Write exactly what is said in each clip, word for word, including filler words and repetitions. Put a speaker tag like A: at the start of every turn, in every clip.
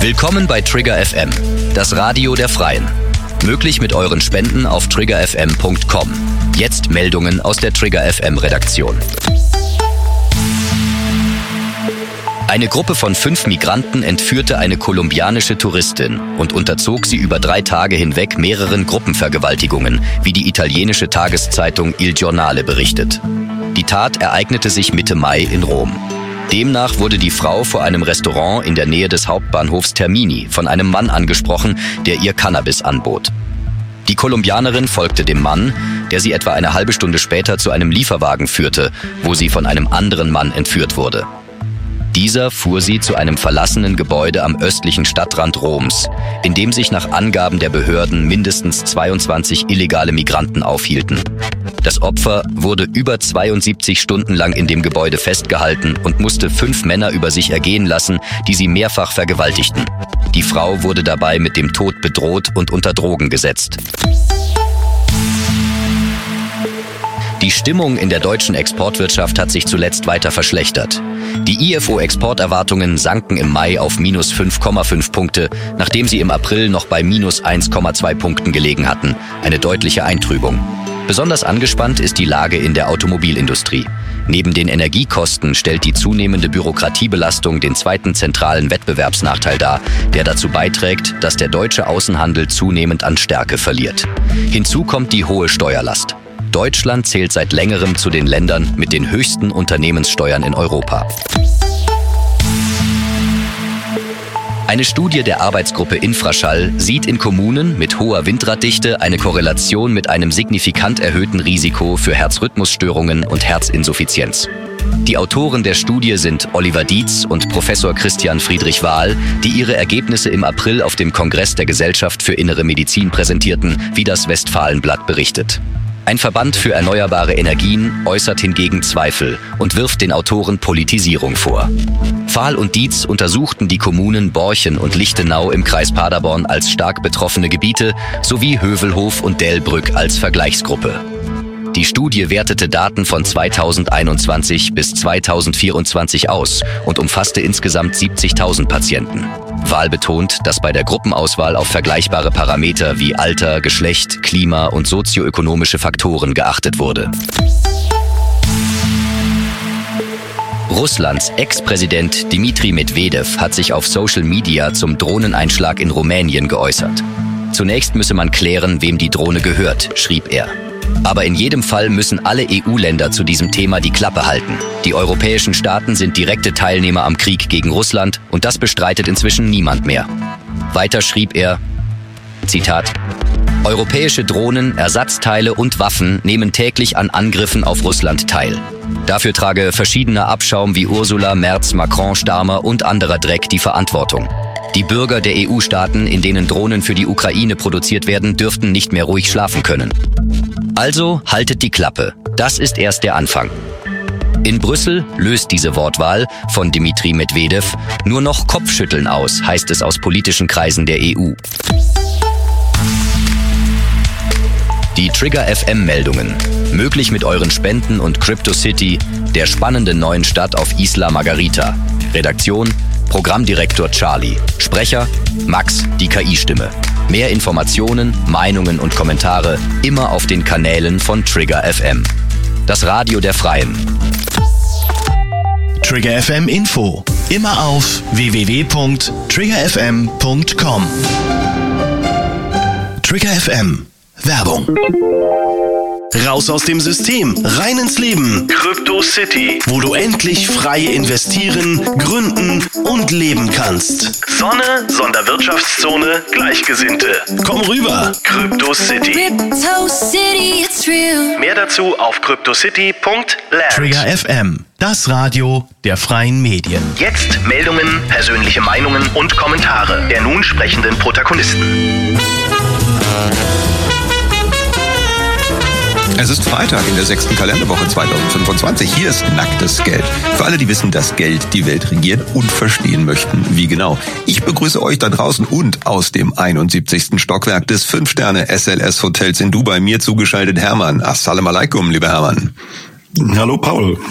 A: Willkommen bei Trigger F M, das Radio der Freien. Möglich mit euren Spenden auf trigger f m punkt com. Jetzt Meldungen aus der Trigger F M Redaktion. Eine Gruppe von fünf Migranten entführte eine kolumbianische Touristin und unterzog sie über drei Tage hinweg mehreren Gruppenvergewaltigungen, wie die italienische Tageszeitung Il Giornale berichtet. Die Tat ereignete sich Mitte Mai in Rom. Demnach wurde die Frau vor einem Restaurant in der Nähe des Hauptbahnhofs Termini von einem Mann angesprochen, der ihr Cannabis anbot. Die Kolumbianerin folgte dem Mann, der sie etwa eine halbe Stunde später zu einem Lieferwagen führte, wo sie von einem anderen Mann entführt wurde. Dieser fuhr sie zu einem verlassenen Gebäude am östlichen Stadtrand Roms, in dem sich nach Angaben der Behörden mindestens zweiundzwanzig illegale Migranten aufhielten. Das Opfer wurde über zweiundsiebzig Stunden lang in dem Gebäude festgehalten und musste fünf Männer über sich ergehen lassen, die sie mehrfach vergewaltigten. Die Frau wurde dabei mit dem Tod bedroht und unter Drogen gesetzt. Die Stimmung in der deutschen Exportwirtschaft hat sich zuletzt weiter verschlechtert. Die I F O-Exporterwartungen sanken im Mai auf minus fünf Komma fünf Punkte, nachdem sie im April noch bei minus eins Komma zwei Punkten gelegen hatten. Eine deutliche Eintrübung. Besonders angespannt ist die Lage in der Automobilindustrie. Neben den Energiekosten stellt die zunehmende Bürokratiebelastung den zweiten zentralen Wettbewerbsnachteil dar, der dazu beiträgt, dass der deutsche Außenhandel zunehmend an Stärke verliert. Hinzu kommt die hohe Steuerlast. Deutschland zählt seit längerem zu den Ländern mit den höchsten Unternehmenssteuern in Europa. Eine Studie der Arbeitsgruppe Infraschall sieht in Kommunen mit hoher Windraddichte eine Korrelation mit einem signifikant erhöhten Risiko für Herzrhythmusstörungen und Herzinsuffizienz. Die Autoren der Studie sind Oliver Dietz und Professor Christian Friedrich Wahl, die ihre Ergebnisse im April auf dem Kongress der Gesellschaft für Innere Medizin präsentierten, wie das Westfalenblatt berichtet. Ein Verband für erneuerbare Energien äußert hingegen Zweifel und wirft den Autoren Politisierung vor. Vahl und Dietz untersuchten die Kommunen Borchen und Lichtenau im Kreis Paderborn als stark betroffene Gebiete sowie Hövelhof und Delbrück als Vergleichsgruppe. Die Studie wertete Daten von zweitausendeinundzwanzig bis zweitausendvierundzwanzig aus und umfasste insgesamt siebzigtausend Patienten. Wahl betont, dass bei der Gruppenauswahl auf vergleichbare Parameter wie Alter, Geschlecht, Klima und sozioökonomische Faktoren geachtet wurde. Russlands Ex-Präsident Dmitri Medvedev hat sich auf Social Media zum Drohneneinschlag in Rumänien geäußert. Zunächst müsse man klären, wem die Drohne gehört, schrieb er. Aber in jedem Fall müssen alle E U-Länder zu diesem Thema die Klappe halten. Die europäischen Staaten sind direkte Teilnehmer am Krieg gegen Russland und das bestreitet inzwischen niemand mehr. Weiter schrieb er, Zitat, europäische Drohnen, Ersatzteile und Waffen nehmen täglich an Angriffen auf Russland teil. Dafür trage verschiedener Abschaum wie Ursula, Merz, Macron, Starmer und anderer Dreck die Verantwortung. Die Bürger der E U-Staaten, in denen Drohnen für die Ukraine produziert werden, dürften nicht mehr ruhig schlafen können. Also haltet die Klappe. Das ist erst der Anfang. In Brüssel löst diese Wortwahl von Dmitri Medvedev nur noch Kopfschütteln aus, heißt es aus politischen Kreisen der E U. Die Trigger F M-Meldungen. Möglich mit euren Spenden und CryptoCity, der spannenden neuen Stadt auf Isla Margarita. Redaktion Programmdirektor Charlie. Sprecher Max, die K I-Stimme. Mehr Informationen, Meinungen und Kommentare immer auf den Kanälen von Trigger F M. Das Radio der Freien.
B: Trigger F M Info. Immer auf w w w punkt trigger f m punkt com. Trigger F M. Werbung. Raus aus dem System, rein ins Leben. CryptoCity, wo du endlich frei investieren, gründen und leben kannst. Sonne, Sonderwirtschaftszone, Gleichgesinnte. Komm rüber. CryptoCity.
C: Crypto City, it's real.
B: Mehr dazu auf cryptocity punkt land. Trigger F M, das Radio der freien Medien. Jetzt Meldungen, persönliche Meinungen und Kommentare der nun sprechenden Protagonisten.
D: Es ist Freitag in der sechsten Kalenderwoche zweitausendfünfundzwanzig. Hier ist Nacktes Geld. Für alle, die wissen, dass Geld die Welt regiert und verstehen möchten, wie genau. Ich begrüße euch da draußen und aus dem einundsiebzigsten Stockwerk des fünf Sterne S L S Hotels in Dubai mir zugeschaltet Hermann. Assalamu alaikum, lieber Hermann.
E: Hallo Paul.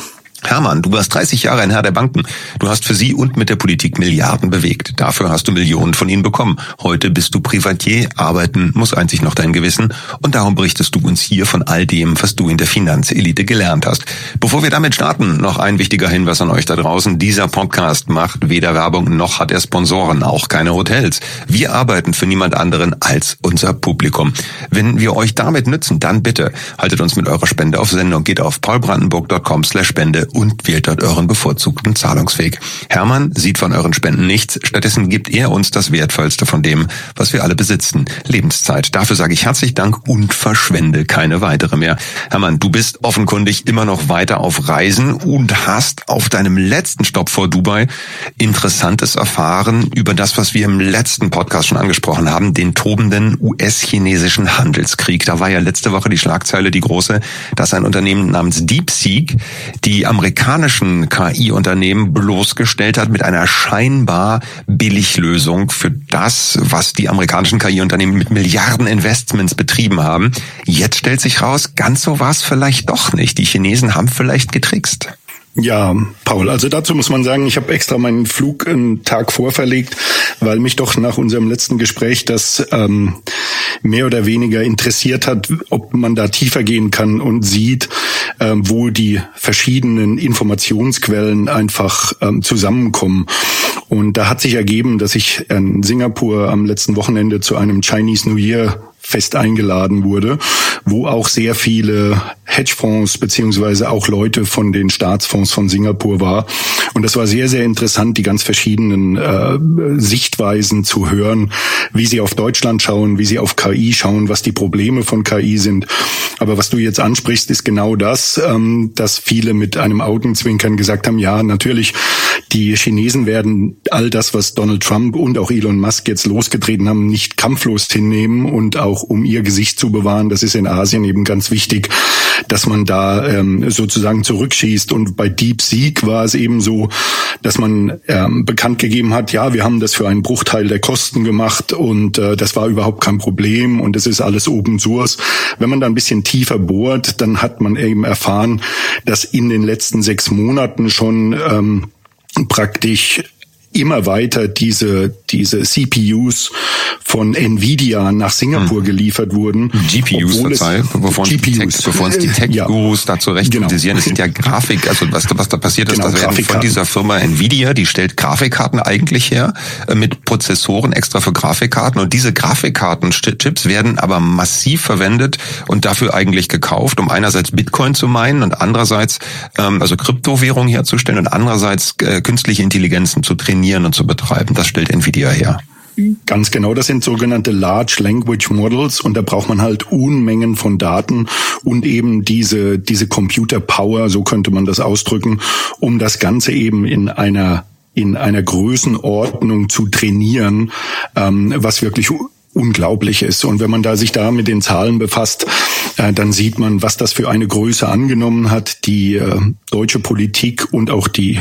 D: Hermann, du warst dreißig Jahre ein Herr der Banken. Du hast für sie und mit der Politik Milliarden bewegt. Dafür hast du Millionen von ihnen bekommen. Heute bist du Privatier, arbeiten muss einzig noch dein Gewissen. Und darum berichtest du uns hier von all dem, was du in der Finanzelite gelernt hast. Bevor wir damit starten, noch ein wichtiger Hinweis an euch da draußen. Dieser Podcast macht weder Werbung noch hat er Sponsoren, auch keine Hotels. Wir arbeiten für niemand anderen als unser Publikum. Wenn wir euch damit nützen, dann bitte haltet uns mit eurer Spende auf Sendung. Geht auf paulbrandenburg punkt com slash spende und wählt dort euren bevorzugten Zahlungsweg. Hermann sieht von euren Spenden nichts, stattdessen gibt er uns das Wertvollste von dem, was wir alle besitzen, Lebenszeit. Dafür sage ich herzlich Dank und verschwende keine weitere mehr. Hermann, du bist offenkundig immer noch weiter auf Reisen und hast auf deinem letzten Stopp vor Dubai Interessantes erfahren über das, was wir im letzten Podcast schon angesprochen haben, den tobenden U S-chinesischen Handelskrieg. Da war ja letzte Woche die Schlagzeile, die große, dass ein Unternehmen namens DeepSeek die amerikanischen K I-Unternehmen bloßgestellt hat mit einer scheinbar Billiglösung für das, was die amerikanischen K I-Unternehmen mit Milliarden Investments betrieben haben. Jetzt stellt sich raus, ganz so war es vielleicht doch nicht. Die Chinesen haben vielleicht getrickst.
E: Ja, Paul, also dazu muss man sagen, ich habe extra meinen Flug einen Tag vorverlegt, weil mich doch nach unserem letzten Gespräch das ähm, mehr oder weniger interessiert hat, ob man da tiefer gehen kann und sieht, ähm, wo die verschiedenen Informationsquellen einfach ähm, zusammenkommen. Und da hat sich ergeben, dass ich in Singapur am letzten Wochenende zu einem Chinese New Year fest eingeladen wurde, wo auch sehr viele Hedgefonds beziehungsweise auch Leute von den Staatsfonds von Singapur war. Und das war sehr, sehr interessant, die ganz verschiedenen äh, Sichtweisen zu hören, wie sie auf Deutschland schauen, wie sie auf K I schauen, was die Probleme von K I sind. Aber was du jetzt ansprichst, ist genau das, ähm, dass viele mit einem Augenzwinkern gesagt haben, ja, natürlich, die Chinesen werden all das, was Donald Trump und auch Elon Musk jetzt losgetreten haben, nicht kampflos hinnehmen und auch um ihr Gesicht zu bewahren. Das ist in Asien eben ganz wichtig, dass man da ähm, sozusagen zurückschießt. Und bei DeepSeek war es eben so, dass man ähm, bekannt gegeben hat, ja, wir haben das für einen Bruchteil der Kosten gemacht und äh, das war überhaupt kein Problem und es ist alles Open Source. Wenn man da ein bisschen tiefer bohrt, dann hat man eben erfahren, dass in den letzten sechs Monaten schon ähm, praktisch immer weiter diese diese C P Us von Nvidia nach Singapur hm. geliefert wurden.
D: G P Us, verzeih, bevor, G P Us. bevor uns die Tech-Gurus ja. dazu recht genau. kritisieren. Das sind ja Grafik, also was, was da passiert ist, genau, das werden von dieser Firma Nvidia, die stellt Grafikkarten eigentlich her, mit Prozessoren extra für Grafikkarten und diese Grafikkarten-Chips werden aber massiv verwendet und dafür eigentlich gekauft, um einerseits Bitcoin zu meinen und andererseits ähm, also Kryptowährungen herzustellen und andererseits äh, künstliche Intelligenzen zu trainieren und zu betreiben. Das stellt Nvidia her.
E: Ganz genau, das sind sogenannte Large Language Models und da braucht man halt Unmengen von Daten und eben diese diese Computer Power, so könnte man das ausdrücken, um das Ganze eben in einer in einer Größenordnung zu trainieren, ähm, was wirklich unglaublich ist. Und wenn man da sich da mit den Zahlen befasst, äh, dann sieht man, was das für eine Größe angenommen hat. Die äh, deutsche Politik und auch die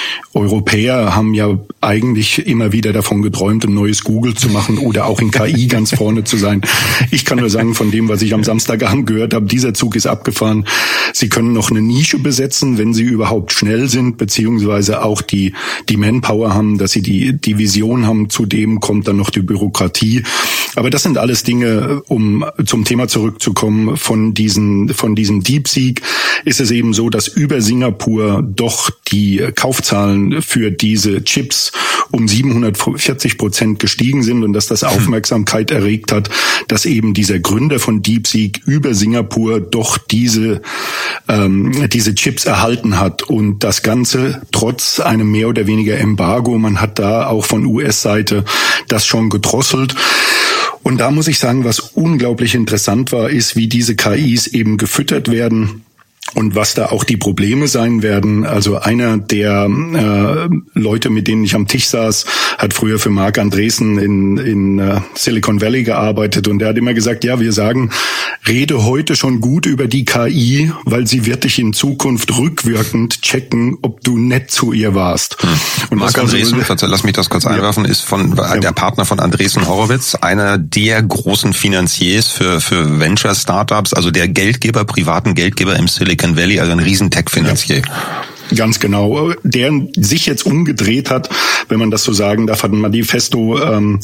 E: Europäer haben ja eigentlich immer wieder davon geträumt, ein neues Google zu machen oder auch in K I ganz vorne zu sein. Ich kann nur sagen, von dem, was ich am Samstagabend gehört habe, dieser Zug ist abgefahren. Sie können noch eine Nische besetzen, wenn sie überhaupt schnell sind, beziehungsweise auch die die Manpower haben, dass sie die die Vision haben. Zudem kommt dann noch die Bürokratie. Aber das sind alles Dinge, um zum Thema zurückzukommen. Von diesen von diesem DeepSeek ist es eben so, dass über Singapur doch die Kaufzahlen für diese Chips um siebenhundertvierzig Prozent gestiegen sind und dass das Aufmerksamkeit erregt hat, dass eben dieser Gründer von DeepSeek über Singapur doch diese ähm, diese Chips erhalten hat und das Ganze trotz einem mehr oder weniger Embargo. Man hat da auch von U S-Seite das schon gedrosselt. Und da muss ich sagen, was unglaublich interessant war, ist, wie diese K Is eben gefüttert werden. Und was da auch die Probleme sein werden. Also einer der äh, Leute, mit denen ich am Tisch saß, hat früher für Marc Andreessen in, in äh, Silicon Valley gearbeitet und der hat immer gesagt, ja, wir sagen, rede heute schon gut über die K I, weil sie wird dich in Zukunft rückwirkend checken, ob du nett zu ihr warst. Hm.
D: Und Marc Andreessen, so, lass mich das kurz einwerfen, ja. ist von der ja. Partner von Andreessen Horowitz, einer der großen Finanziers für, für Venture-Startups, also der Geldgeber, privaten Geldgeber im Silicon Valley, also ein riesen Tech-Finanzier. Ja.
E: Ganz genau. Der sich jetzt umgedreht hat, wenn man das so sagen darf, hat ein Manifesto ähm,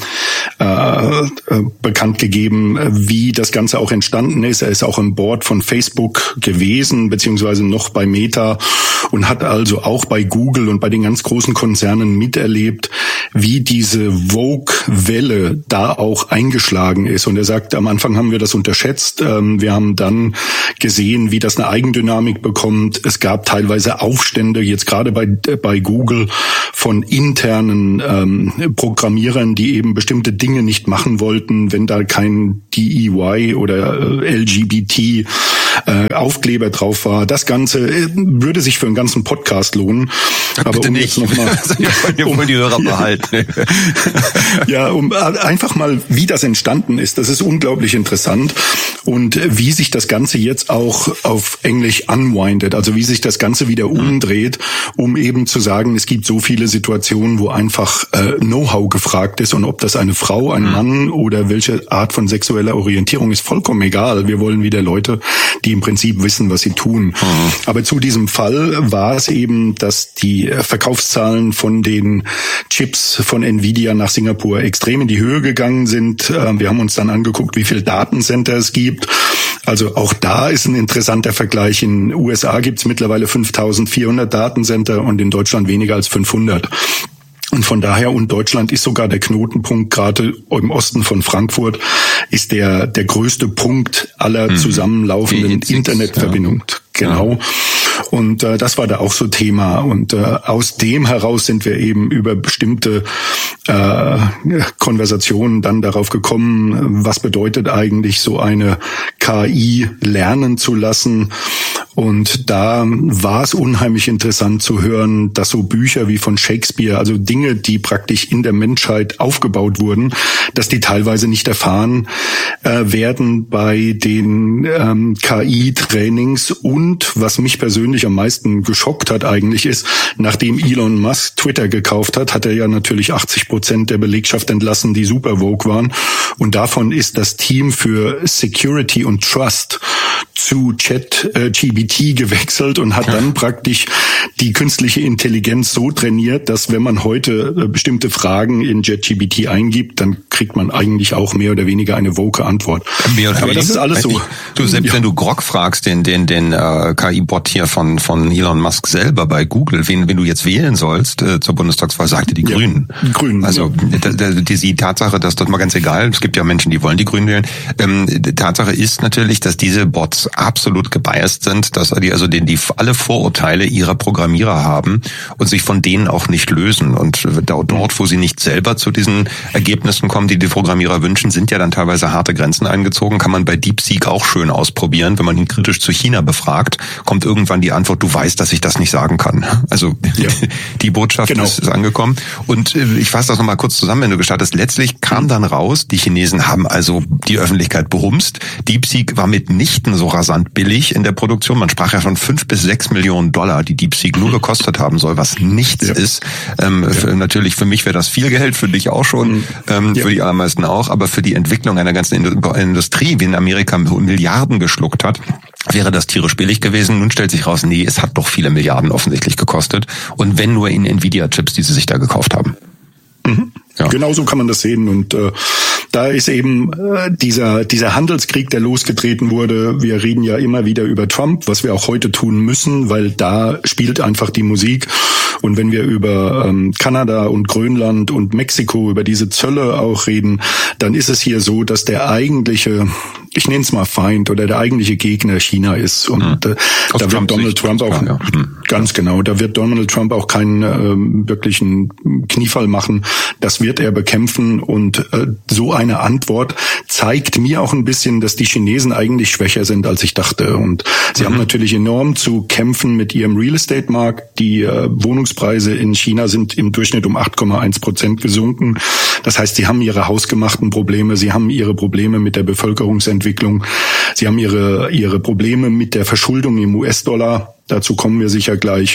E: äh, bekannt gegeben, wie das Ganze auch entstanden ist. Er ist auch an Bord von Facebook gewesen, beziehungsweise noch bei Meta und hat also auch bei Google und bei den ganz großen Konzernen miterlebt, wie diese Vogue-Welle da auch eingeschlagen ist. Und er sagt, am Anfang haben wir das unterschätzt. Ähm, wir haben dann gesehen, wie das eine Eigendynamik bekommt. Es gab teilweise Aufstände, jetzt gerade bei bei Google, von internen ähm, Programmierern, die eben bestimmte Dinge nicht machen wollten, wenn da kein D E Y oder äh, L G B T äh, Aufkleber drauf war. Das Ganze äh, würde sich für einen ganzen Podcast lohnen.
D: Ach,
E: aber
D: bitte
E: um
D: nicht.
E: Jetzt noch mal,
D: Wir wollen die Hörer behalten.
E: Ja, um einfach mal, wie das entstanden ist, das ist unglaublich interessant und wie sich das Ganze jetzt auch auf Englisch unwindet, also wie sich das Ganze wieder umdreht, um eben zu sagen, es gibt so viele Situationen, wo einfach äh, Know-how gefragt ist und ob das eine Frau, ein Mann oder welche Art von sexueller Orientierung ist, vollkommen egal. Wir wollen wieder Leute, die im Prinzip wissen, was sie tun. Mhm. Aber zu diesem Fall war es eben, dass die Verkaufszahlen von den Chips von Nvidia nach Singapur extrem in die Höhe gegangen sind. Wir haben uns dann angeguckt, wie viel Datencenter es gibt. Also auch da ist ein interessanter Vergleich. In den U S A gibt es mittlerweile fünftausendvierhundert Datencenter und in Deutschland weniger als fünfhundert. Und von daher, und Deutschland ist sogar der Knotenpunkt, gerade im Osten von Frankfurt, ist der der größte Punkt aller mhm. zusammenlaufenden Internetverbindungen. Ja. Genau. Und äh, das war da auch so Thema. Und äh, aus dem heraus sind wir eben über bestimmte äh, Konversationen dann darauf gekommen, was bedeutet eigentlich so eine K I lernen zu lassen. Und da war es unheimlich interessant zu hören, dass so Bücher wie von Shakespeare, also Dinge, die praktisch in der Menschheit aufgebaut wurden, dass die teilweise nicht erfahren äh, werden bei den ähm, K I-Trainings. Und was mich persönlich am meisten geschockt hat eigentlich ist, nachdem Elon Musk Twitter gekauft hat, hat er ja natürlich achtzig Prozent der Belegschaft entlassen, die super vogue waren. Und davon ist das Team für Security und Trust zu Chat äh, G P T gewechselt und hat dann praktisch die künstliche Intelligenz so trainiert, dass wenn man heute äh, bestimmte Fragen in Chat G P T eingibt, dann kriegt man eigentlich auch mehr oder weniger eine woke Antwort.
D: Mehr oder
E: Aber
D: weniger?
E: das ist alles so.
D: Du, selbst
E: ja.
D: wenn du Grok fragst, den den den äh, K I-Bot hier von von Elon Musk selber bei Google, wen wenn du jetzt wählen sollst äh, zur Bundestagswahl, sagt er die
E: ja.
D: Grünen.
E: Die Grünen.
D: Also ja. da, da, die, die Tatsache, dass das mal ganz egal, es gibt ja Menschen, die wollen die Grünen wählen. Ähm, die Tatsache ist natürlich, dass diese Bots absolut gebiased sind, dass die also den die alle Vorurteile ihrer Programmierer haben und sich von denen auch nicht lösen. Und dort, wo sie nicht selber zu diesen Ergebnissen kommen, die die Programmierer wünschen, sind ja dann teilweise harte Grenzen eingezogen. Kann man bei DeepSeek auch schön ausprobieren. Wenn man ihn kritisch zu China befragt, kommt irgendwann die Antwort, du weißt, dass ich das nicht sagen kann. Also ja. die Botschaft genau. ist, ist angekommen. Und ich fasse das nochmal kurz zusammen, wenn du gestattest. Letztlich kam dann raus, die Chinesen haben also die Öffentlichkeit behumst. DeepSeek war mitnichten so rasant billig in der Produktion. Man sprach ja von fünf bis sechs Millionen Dollar, die DeepSeek nur gekostet haben soll, was nichts ja. ist. Ähm, ja. für, natürlich für mich wäre das viel Geld, für dich auch schon, ähm, ja. für die allermeisten auch, aber für die Entwicklung einer ganzen Industrie, wie in Amerika Milliarden geschluckt hat, wäre das tierisch billig gewesen. Nun stellt sich raus, nee, es hat doch viele Milliarden offensichtlich gekostet. Und wenn nur in Nvidia-Chips, die sie sich da gekauft haben.
E: Mhm. Ja. Genau so kann man das sehen. Und äh, da ist eben äh, dieser dieser Handelskrieg, der losgetreten wurde. Wir reden ja immer wieder über Trump, was wir auch heute tun müssen, weil da spielt einfach die Musik. Und wenn wir über ähm, Kanada und Grönland und Mexiko, über diese Zölle auch reden, dann ist es hier so, dass der eigentliche, ich nenne es mal Feind oder der eigentliche Gegner China ist. Und mhm. äh, da wird Donald Trump auch, ja. ganz genau, da wird Donald Trump auch keinen ähm, wirklichen Kniefall machen. Das wird er bekämpfen. Und äh, so eine Antwort zeigt mir auch ein bisschen, dass die Chinesen eigentlich schwächer sind, als ich dachte. Und sie mhm. haben natürlich enorm zu kämpfen mit ihrem Real Estate Markt. Die äh, Wohnungspreise in China sind im Durchschnitt um acht Komma eins Prozent gesunken. Das heißt, sie haben ihre hausgemachten Probleme, sie haben ihre Probleme mit der Bevölkerungsentwicklung, sie haben ihre ihre Probleme mit der Verschuldung im U S-Dollar. Dazu kommen wir sicher gleich.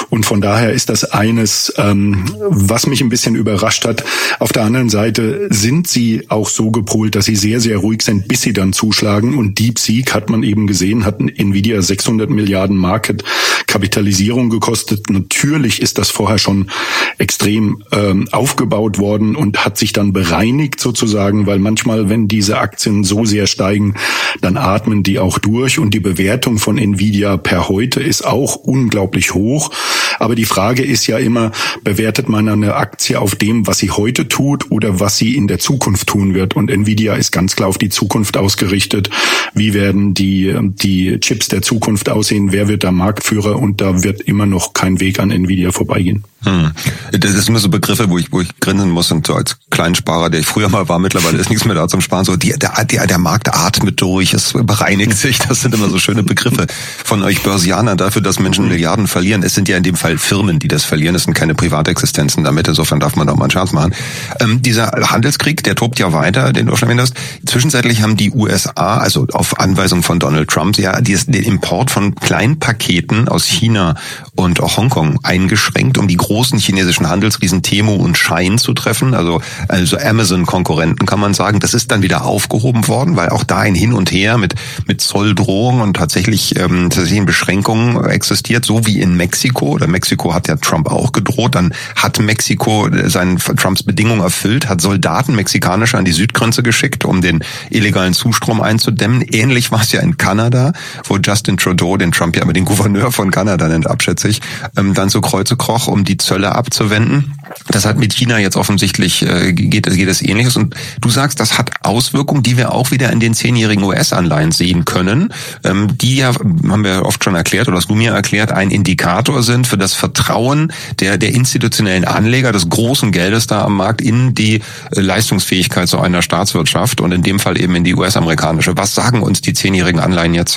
E: Und von daher ist das eines, ähm, was mich ein bisschen überrascht hat. Auf der anderen Seite sind sie auch so gepolt, dass sie sehr, sehr ruhig sind, bis sie dann zuschlagen. Und DeepSeek, hat man eben gesehen, hat Nvidia sechshundert Milliarden Market-Kapitalisierung gekostet. Natürlich ist das vorher schon extrem ähm, aufgebaut worden und hat sich dann bereinigt sozusagen, weil manchmal, wenn diese Aktien so sehr steigen, dann atmen die auch durch. Und die Bewertung von Nvidia per heute ist auch unglaublich hoch. Aber die Frage ist ja immer, bewertet man eine Aktie auf dem, was sie heute tut oder was sie in der Zukunft tun wird? Und Nvidia ist ganz klar auf die Zukunft ausgerichtet. Wie werden die, die Chips der Zukunft aussehen? Wer wird da Marktführer? Und da wird immer noch kein Weg an Nvidia vorbeigehen.
D: Hm. Das ist immer so Begriffe, wo ich, wo ich grinsen muss und so als Kleinsparer, der ich früher mal war, mittlerweile ist nichts mehr da zum Sparen. So, die, der, der, der Markt atmet durch, es bereinigt sich. Das sind immer so schöne Begriffe von euch Börsianern dafür, dass Menschen Milliarden verlieren. Es sind ja in dem Fall Firmen, die das verlieren. Es sind keine Privatexistenzen damit. Insofern darf man da mal einen Scherz machen. Ähm, dieser Handelskrieg, der tobt ja weiter, den du schon erwähnt hast. Zwischenzeitlich haben die U S A, also auf Anweisung von Donald Trump, ja den Import von Kleinpaketen aus China und auch Hongkong eingeschränkt, um die großen chinesischen Handelsriesen Temu und Shein zu treffen, also also Amazon-Konkurrenten kann man sagen. Das ist dann wieder aufgehoben worden, weil auch da ein Hin und Her mit mit Zolldrohungen und tatsächlich ähm, tatsächlich Beschränkungen existiert, so wie in Mexiko. Oder Mexiko hat ja Trump auch gedroht. Dann hat Mexiko seinen Trumps Bedingungen erfüllt, hat Soldaten mexikanische an die Südgrenze geschickt, um den illegalen Zustrom einzudämmen. Ähnlich war es ja in Kanada, wo Justin Trudeau, den Trump ja immer den Gouverneur von Kanada nennt, abschätzig, ähm, dann zu Kreuze kroch, um die Zölle abzuwenden. Das hat mit China jetzt offensichtlich, äh, geht, geht es Ähnliches. Und du sagst, das hat Auswirkungen, die wir auch wieder in den zehnjährigen U S-Anleihen sehen können, ähm, die ja, haben wir oft schon erklärt, oder hast du mir erklärt, ein Indikator sind für das Vertrauen der, der institutionellen Anleger, des großen Geldes da am Markt in die äh, Leistungsfähigkeit so einer Staatswirtschaft und in dem Fall eben in die U S-amerikanische. Was sagen uns die zehnjährigen Anleihen jetzt?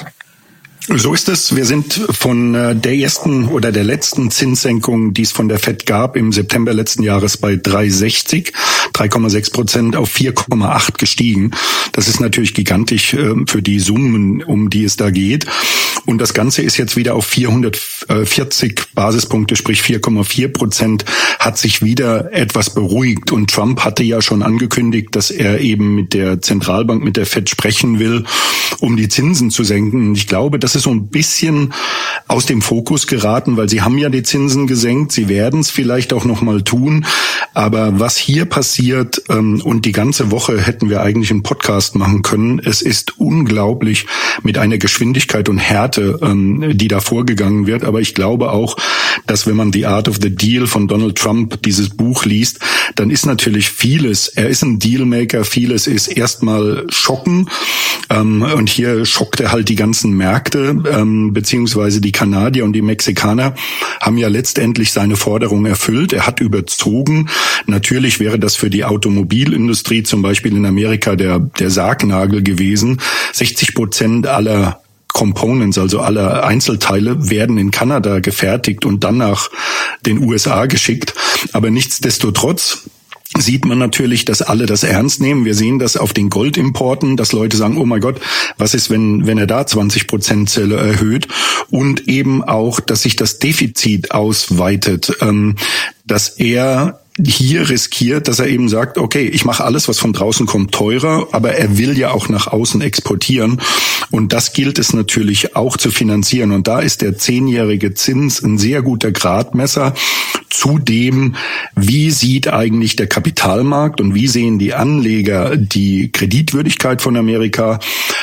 E: So ist es. Wir sind von der ersten oder der letzten Zinssenkung, die es von der Fed gab, im September letzten Jahres bei drei Komma sechzig, drei Komma sechs Prozent auf vier Komma acht gestiegen. Das ist natürlich gigantisch für die Summen, um die es da geht. Und das Ganze ist jetzt wieder auf vierhundertvierzig Basispunkte, sprich vier Komma vier Prozent, hat sich wieder etwas beruhigt. Und Trump hatte ja schon angekündigt, dass er eben mit der Zentralbank, mit der Fed sprechen will, um die Zinsen zu senken. Und ich glaube, das ist so ein bisschen aus dem Fokus geraten, weil sie haben ja die Zinsen gesenkt, sie werden es vielleicht auch noch mal tun, aber was hier passiert, ähm, und die ganze Woche hätten wir eigentlich einen Podcast machen können, es ist unglaublich mit einer Geschwindigkeit und Härte, ähm, die da vorgegangen wird, aber ich glaube auch, dass wenn man The Art of the Deal von Donald Trump, dieses Buch liest, dann ist natürlich vieles, er ist ein Dealmaker, vieles ist erstmal schocken, ähm, und hier schockt er halt die ganzen Märkte, ähm, beziehungsweise die Kanadier und die Mexikaner haben ja letztendlich seine Forderung erfüllt. Er hat überzogen. Natürlich wäre das für die Automobilindustrie zum Beispiel in Amerika der, der Sargnagel gewesen. sechzig Prozent aller Components, also alle Einzelteile, werden in Kanada gefertigt und dann nach den U S A geschickt. Aber nichtsdestotrotz sieht man natürlich, dass alle das ernst nehmen. Wir sehen das auf den Goldimporten, dass Leute sagen, oh mein Gott, was ist, wenn wenn er da zwanzig Prozent Zölle erhöht? Und eben auch, dass sich das Defizit ausweitet, ähm, dass er hier riskiert, dass er eben sagt, okay, ich mache alles, was von draußen kommt, teurer, aber er will ja auch nach außen exportieren und das gilt es natürlich auch zu finanzieren und da ist der zehnjährige Zins ein sehr guter Gradmesser zu dem, wie sieht eigentlich der Kapitalmarkt und wie sehen die Anleger die Kreditwürdigkeit von Amerika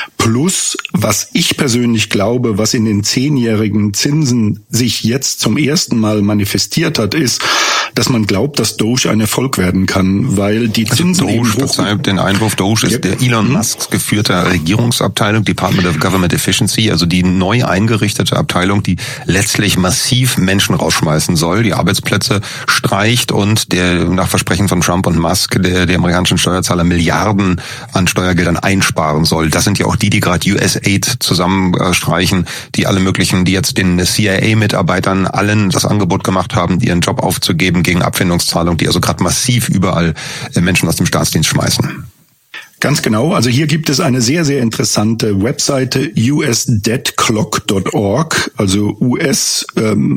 E: plus, was ich persönlich glaube, was in den zehnjährigen Zinsen sich jetzt zum ersten Mal manifestiert hat, ist, dass man glaubt, dass Doge ein Erfolg werden kann, weil die Zinsen
D: also Doge,
E: eben hoch...
D: den Einwurf, Doge ist ja der Elon Musks geführte Regierungsabteilung, Department of Government Efficiency, also die neu eingerichtete Abteilung, die letztlich massiv Menschen rausschmeißen soll, die Arbeitsplätze streicht und der nach Versprechen von Trump und Musk, der, der amerikanischen Steuerzahler, Milliarden an Steuergeldern einsparen soll. Das sind ja auch die, die gerade U S A I D zusammenstreichen, die alle möglichen, die jetzt den C I A-Mitarbeitern allen das Angebot gemacht haben, ihren Job aufzugeben gegen Abfindungszahlung, die also gerade massiv überall Menschen aus dem Staatsdienst schmeißen.
E: Ganz genau. Also hier gibt es eine sehr, sehr interessante Webseite u s debt clock dot org, also U S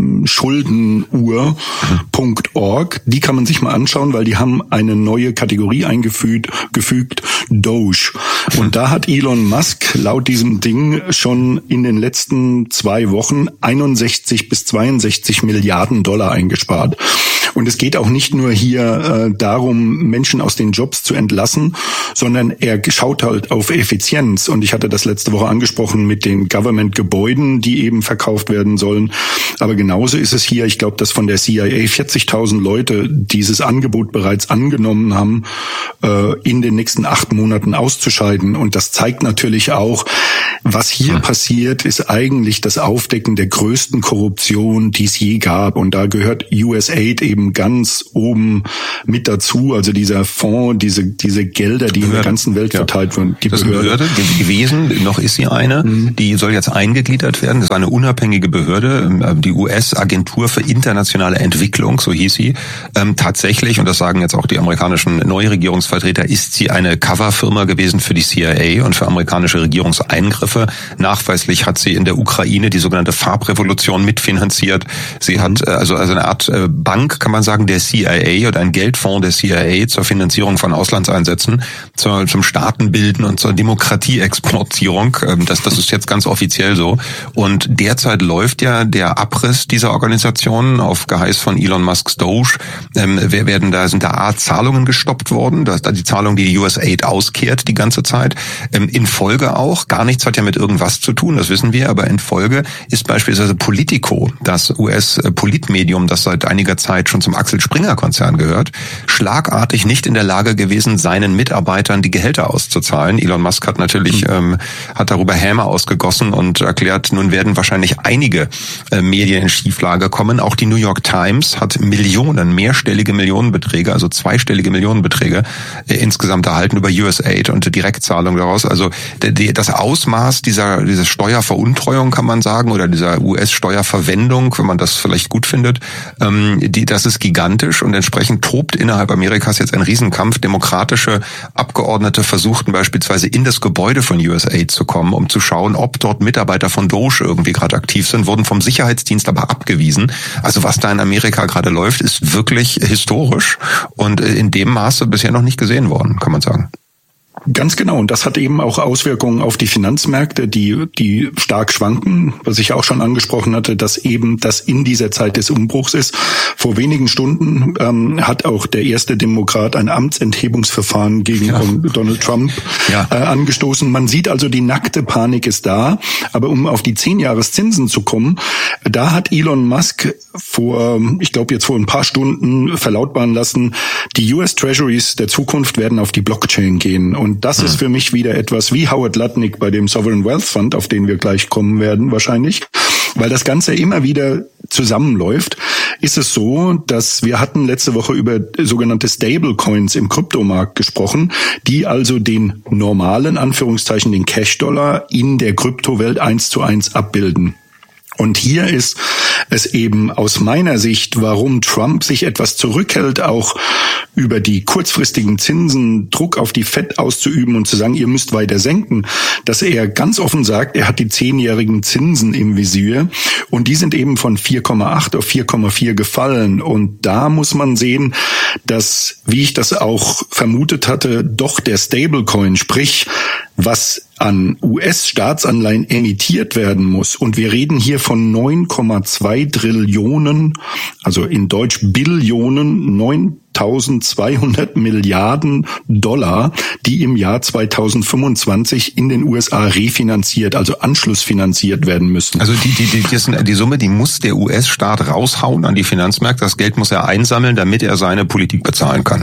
E: Schuldenuhr Punkt org. Die kann man sich mal anschauen, weil die haben eine neue Kategorie eingefügt, gefügt, Doge. Und da hat Elon Musk laut diesem Ding schon in den letzten zwei Wochen einundsechzig bis zweiundsechzig Milliarden Dollar eingespart. Und es geht auch nicht nur hier äh, darum, Menschen aus den Jobs zu entlassen, sondern er schaut halt auf Effizienz. Und ich hatte das letzte Woche angesprochen mit den Government-Gebäuden, die eben verkauft werden sollen. Aber genauso ist es hier. Ich glaube, dass von der C I A vierzigtausend Leute dieses Angebot bereits angenommen haben, äh, in den nächsten acht Monaten auszuscheiden. Und das zeigt natürlich auch, was hier hm. passiert, ist eigentlich das Aufdecken der größten Korruption, die es je gab. Und da gehört U S A I D eben ganz oben mit dazu. Also dieser Fonds, diese diese Gelder, die Behörde. in der ganzen Welt ja. verteilt wurden. Die
D: das
E: Behörde.
D: ist eine Behörde gewesen, noch ist sie eine, mhm. die soll jetzt eingegliedert werden. Das ist eine unabhängige Behörde, die U S-Agentur für internationale Entwicklung, so hieß sie. Ähm, tatsächlich, und das sagen jetzt auch die amerikanischen Neuregierungsvertreter, ist sie eine Coverfirma gewesen für die C I A und für amerikanische Regierungseingriffe. Nachweislich hat sie in der Ukraine die sogenannte Farbrevolution mitfinanziert. Sie mhm. hat also also eine Art Bank, kann man sagen, der C I A oder ein Geldfonds der C I A zur Finanzierung von Auslandseinsätzen, zur, zum Staatenbilden und zur Demokratieexportierung. Das, das ist jetzt ganz offiziell so. Und derzeit läuft ja der Abriss dieser Organisation auf Geheiß von Elon Musks Doge. Ähm, werden da, sind da A, Zahlungen gestoppt worden, da ist da die Zahlung, die die U S A I D auskehrt die ganze Zeit. Ähm, in Folge auch, gar nichts hat ja mit irgendwas zu tun, das wissen wir, aber in Folge ist beispielsweise Politico, das U S-Politmedium, das seit einiger Zeit schon zum Axel Springer Konzern gehört, schlagartig nicht in der Lage gewesen, seinen Mitarbeitern die Gehälter auszuzahlen. Elon Musk hat natürlich mhm. ähm, hat darüber Häme ausgegossen und erklärt, nun werden wahrscheinlich einige äh, Medien in Schieflage kommen. Auch die New York Times hat Millionen, mehrstellige Millionenbeträge, also zweistellige Millionenbeträge äh, insgesamt erhalten über U S A I D und Direktzahlung daraus. Also die, die, das Ausmaß dieser dieser Steuerveruntreuung, kann man sagen, oder dieser U S-Steuerverwendung, wenn man das vielleicht gut findet, ähm, die das ist gigantisch und entsprechend tobt innerhalb Amerikas jetzt ein Riesenkampf. Demokratische Abgeordnete versuchten beispielsweise in das Gebäude von U S A I D zu kommen, um zu schauen, ob dort Mitarbeiter von Doge irgendwie gerade aktiv sind, wurden vom Sicherheitsdienst aber abgewiesen. Also was da in Amerika gerade läuft, ist wirklich historisch und in dem Maße bisher noch nicht gesehen worden, kann man sagen.
E: Ganz genau. Und das hat eben auch Auswirkungen auf die Finanzmärkte, die die stark schwanken, was ich auch schon angesprochen hatte, dass eben das in dieser Zeit des Umbruchs ist. Vor wenigen Stunden ähm, hat auch der erste Demokrat ein Amtsenthebungsverfahren gegen ja. Donald Trump ja. äh, angestoßen. Man sieht also, die nackte Panik ist da. Aber um auf die zehn-Jahres-Zinsen zu kommen, da hat Elon Musk vor, ich glaube jetzt vor ein paar Stunden verlautbaren lassen, die U S Treasuries der Zukunft werden auf die Blockchain gehen. Und das ist für mich wieder etwas wie Howard Lutnick bei dem Sovereign Wealth Fund, auf den wir gleich kommen werden wahrscheinlich. Weil das Ganze immer wieder zusammenläuft, ist es so, dass wir hatten letzte Woche über sogenannte Stablecoins im Kryptomarkt gesprochen, die also den normalen, Anführungszeichen, den Cash-Dollar in der Kryptowelt eins zu eins abbilden. Und hier ist es eben aus meiner Sicht, warum Trump sich etwas zurückhält, auch über die kurzfristigen Zinsen Druck auf die Fed auszuüben und zu sagen, ihr müsst weiter senken, dass er ganz offen sagt, er hat die zehnjährigen Zinsen im Visier und die sind eben von vier Komma acht auf vier Komma vier gefallen. Und da muss man sehen, dass, wie ich das auch vermutet hatte, doch der Stablecoin, sprich was an U S-Staatsanleihen emittiert werden muss. Und wir reden hier von neun Komma zwei Trillionen, also in Deutsch Billionen, neuntausendzweihundert Milliarden Dollar, die im Jahr zweitausendfünfundzwanzig in den U S A refinanziert, also anschlussfinanziert werden müssen.
D: Also die, die, die, die, die Summe, die muss der U S-Staat raushauen an die Finanzmärkte. Das Geld muss er einsammeln, damit er seine Politik bezahlen kann.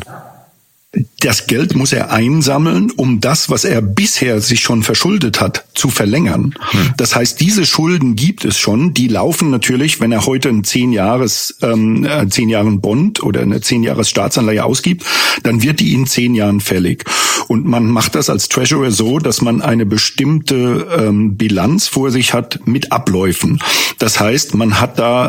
E: Das Geld muss er einsammeln, um das, was er bisher sich schon verschuldet hat, zu verlängern. Hm. Das heißt, diese Schulden gibt es schon. Die laufen natürlich, wenn er heute einen zehn Jahres, ähm, zehn Jahren Bond oder eine zehn Jahres Staatsanleihe ausgibt, dann wird die in zehn Jahren fällig. Und man macht das als Treasurer so, dass man eine bestimmte ähm, Bilanz vor sich hat mit Abläufen. Das heißt, man hat da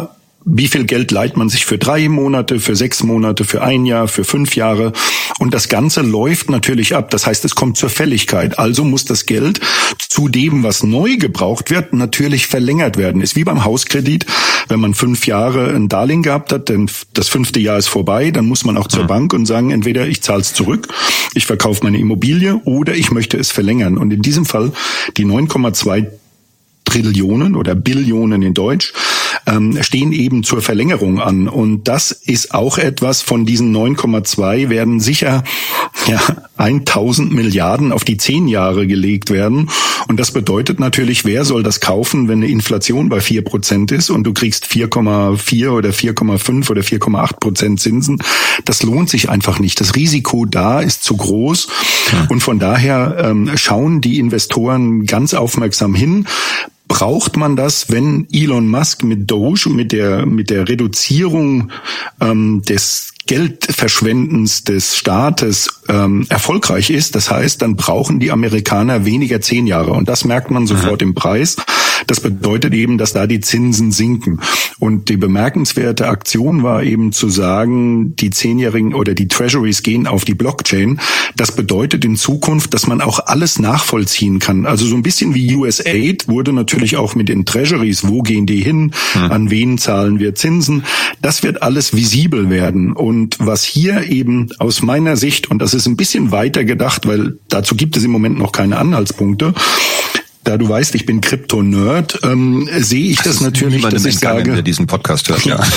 E: wie viel Geld leiht man sich für drei Monate, für sechs Monate, für ein Jahr, für fünf Jahre? Und das Ganze läuft natürlich ab. Das heißt, es kommt zur Fälligkeit. Also muss das Geld zu dem, was neu gebraucht wird, natürlich verlängert werden. Ist wie beim Hauskredit. Wenn man fünf Jahre ein Darlehen gehabt hat, denn das fünfte Jahr ist vorbei, dann muss man auch zur Bank und sagen, entweder ich zahle es zurück, ich verkaufe meine Immobilie oder ich möchte es verlängern. Und in diesem Fall die neun Komma zwei Trillionen oder Billionen in Deutsch ähm, stehen eben zur Verlängerung an. Und das ist auch etwas, von diesen neun Komma zwei werden sicher ja tausend Milliarden auf die zehn Jahre gelegt werden. Und das bedeutet natürlich, wer soll das kaufen, wenn eine Inflation bei vier Prozent ist und du kriegst vier Komma vier oder vier Komma fünf oder vier Komma acht Prozent Zinsen. Das lohnt sich einfach nicht. Das Risiko da ist zu groß. Und von daher ähm, schauen die Investoren ganz aufmerksam hin. Braucht man das, wenn Elon Musk mit Doge, mit der mit der Reduzierung ähm, des Geldverschwendens des Staates ähm, erfolgreich ist? Das heißt, dann brauchen die Amerikaner weniger zehn Jahre. Und das merkt man sofort im Preis. Das bedeutet eben, dass da die Zinsen sinken. Und die bemerkenswerte Aktion war eben zu sagen, die Zehnjährigen oder die Treasuries gehen auf die Blockchain. Das bedeutet in Zukunft, dass man auch alles nachvollziehen kann. Also so ein bisschen wie U S Aid wurde natürlich auch mit den Treasuries. Wo gehen die hin? An wen zahlen wir Zinsen? Das wird alles visibel werden. Und was hier eben aus meiner Sicht, und das ist ein bisschen weiter gedacht, weil dazu gibt es im Moment noch keine Anhaltspunkte, da du weißt, ich bin Krypto-Nerd, ähm, sehe ich das, das natürlich, dass ich sage,
D: der diesen Podcast hört, ja.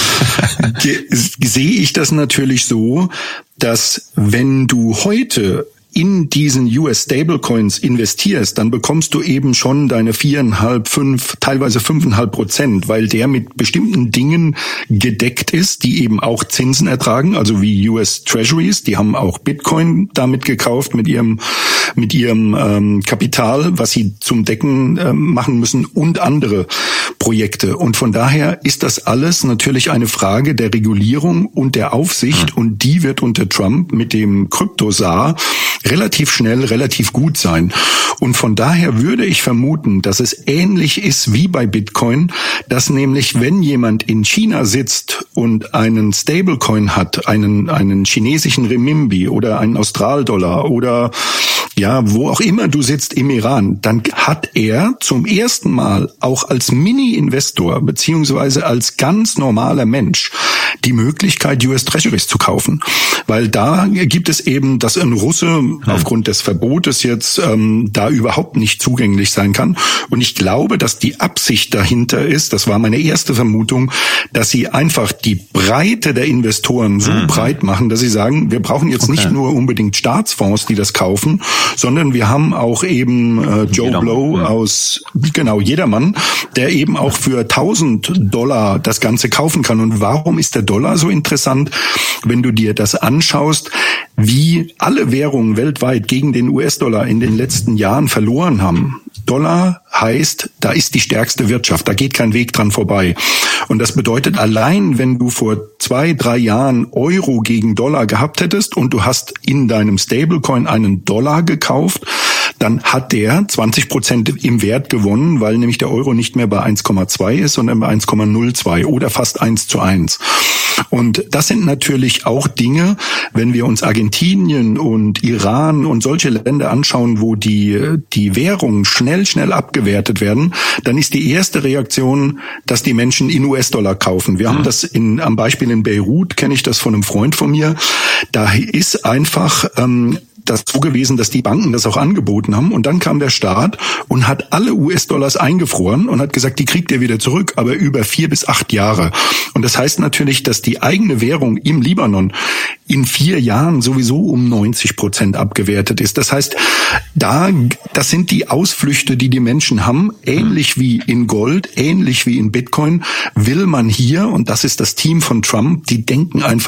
E: sehe ich das natürlich so, dass wenn du heute in diesen U S Stablecoins investierst, dann bekommst du eben schon deine viereinhalb, fünf, teilweise fünfeinhalb Prozent, weil der mit bestimmten Dingen gedeckt ist, die eben auch Zinsen ertragen, also wie U S Treasuries, die haben auch Bitcoin damit gekauft mit ihrem mit ihrem ähm, Kapital, was sie zum Decken ähm, machen müssen und andere Projekte. Und von daher ist das alles natürlich eine Frage der Regulierung und der Aufsicht, und die wird unter Trump mit dem Krypto-Saar relativ schnell, relativ gut sein. Und von daher würde ich vermuten, dass es ähnlich ist wie bei Bitcoin, dass nämlich, wenn jemand in China sitzt und einen Stablecoin hat, einen, einen chinesischen Renminbi oder einen Australdollar oder ja, wo auch immer du sitzt im Iran, dann hat er zum ersten Mal auch als Mini-Investor beziehungsweise als ganz normaler Mensch die Möglichkeit, U S Treasuries zu kaufen. Weil da gibt es eben, dass ein Russe aufgrund des Verbotes jetzt ähm, da überhaupt nicht zugänglich sein kann. Und ich glaube, dass die Absicht dahinter ist, das war meine erste Vermutung, dass sie einfach die Breite der Investoren so mhm. breit machen, dass sie sagen, wir brauchen jetzt okay. nicht nur unbedingt Staatsfonds, die das kaufen, sondern wir haben auch eben äh, Joe Jedermann, Blow ja. aus, genau, jedermann, der eben auch für tausend Dollar das Ganze kaufen kann. Und warum ist der Dollar so interessant? Wenn du dir das anschaust, wie alle Währungen weltweit gegen den U S-Dollar in den letzten Jahren verloren haben. Dollar heißt, da ist die stärkste Wirtschaft, da geht kein Weg dran vorbei. Und das bedeutet, allein wenn du vor zwei, drei Jahren Euro gegen Dollar gehabt hättest und du hast in deinem Stablecoin einen Dollar gekauft, dann hat der zwanzig Prozent im Wert gewonnen, weil nämlich der Euro nicht mehr bei eins Komma zwei ist, sondern bei eins Komma null zwei oder fast eins zu eins. Und das sind natürlich auch Dinge, wenn wir uns Argentinien und Iran und solche Länder anschauen, wo die die Währungen schnell, schnell abgewertet werden, dann ist die erste Reaktion, dass die Menschen in U S-Dollar kaufen. Wir haben das in, am Beispiel in Beirut, kenne ich das von einem Freund von mir. Da ist einfach ähm, das so gewesen, dass die Banken das auch angeboten haben, und dann kam der Staat und hat alle U S-Dollars eingefroren und hat gesagt, die kriegt ihr wieder zurück, aber über vier bis acht Jahre. Und das heißt natürlich, dass die eigene Währung im Libanon in vier Jahren sowieso um neunzig Prozent abgewertet ist. Das heißt, da, das sind die Ausflüchte, die die Menschen haben, ähnlich wie in Gold, ähnlich wie in Bitcoin, will man hier, und das ist das Team von Trump, die denken einfach